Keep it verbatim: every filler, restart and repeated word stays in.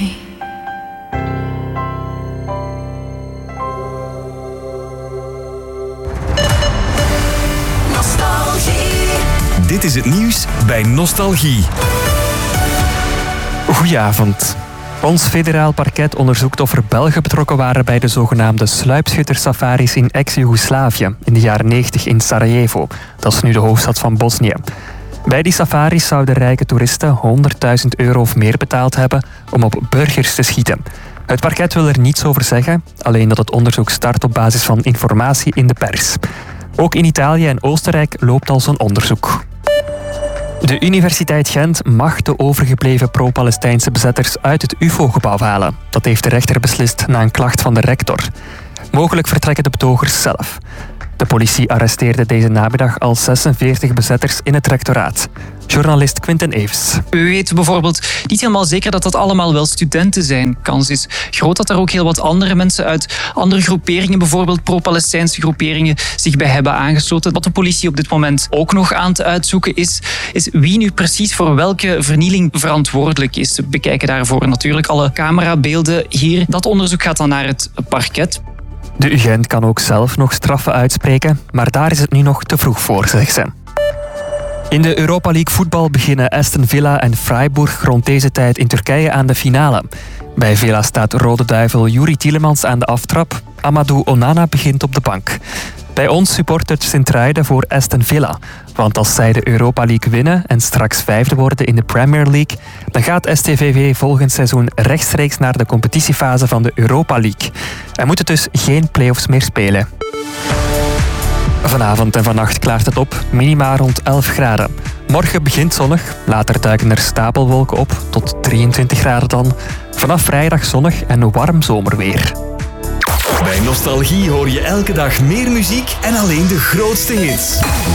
Nostalgie. Dit is het nieuws bij Nostalgie. Goedenavond. Ons federaal parket onderzoekt of er Belgen betrokken waren bij de zogenaamde sluipschuttersafaris in ex-Joegoslavië in de jaren negentig in Sarajevo. Dat is nu de hoofdstad van Bosnië. Bij die safaris zouden rijke toeristen honderdduizend euro of meer betaald hebben om op burgers te schieten. Het parket wil er niets over zeggen, alleen dat het onderzoek start op basis van informatie in de pers. Ook in Italië en Oostenrijk loopt al zo'n onderzoek. De Universiteit Gent mag de overgebleven pro-Palestijnse bezetters uit het U F O-gebouw halen. Dat heeft de rechter beslist na een klacht van de rector. Mogelijk vertrekken de betogers zelf. De politie arresteerde deze namiddag al zesenveertig bezetters in het rectoraat. Journalist Quinten Evers. We weten bijvoorbeeld niet helemaal zeker dat dat allemaal wel studenten zijn. Kans is groot dat er ook heel wat andere mensen uit andere groeperingen, bijvoorbeeld pro-Palestijnse groeperingen, zich bij hebben aangesloten. Wat de politie op dit moment ook nog aan het uitzoeken is, is wie nu precies voor welke vernieling verantwoordelijk is. We bekijken daarvoor natuurlijk alle camerabeelden hier. Dat onderzoek gaat dan naar het parket. De U Gent kan ook zelf nog straffen uitspreken, maar daar is het nu nog te vroeg voor, zegt ze. In de Europa League voetbal beginnen Aston Villa en Freiburg rond deze tijd in Turkije aan de finale. Bij Villa staat Rode Duivel Youri Tielemans aan de aftrap. Amadou Onana begint op de bank. Bij ons supportert Sint-Truiden voor Aston Villa. Want als zij de Europa League winnen en straks vijfde worden in de Premier League, dan gaat S T V V volgend seizoen rechtstreeks naar de competitiefase van de Europa League. En moet het dus geen play-offs meer spelen. Vanavond en vannacht klaart het op, minima rond elf graden. Morgen begint zonnig, later duiken er stapelwolken op, tot drieëntwintig graden dan. Vanaf vrijdag zonnig en warm zomerweer. Bij Nostalgie hoor je elke dag meer muziek en alleen de grootste hits.